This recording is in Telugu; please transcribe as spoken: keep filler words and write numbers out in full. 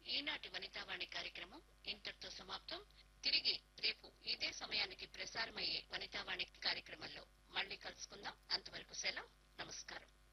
ఈనాటి వనితావాణి కార్యక్రమం ఇంతటితో సమాప్తం. తిరిగి రేపు ఇదే సమయానికి ప్రసారమయ్యే వనితావాణి కార్యక్రమంలో మళ్ళీ కలుసుకుందాం. అంతవరకు సెలవు. నమస్కారం.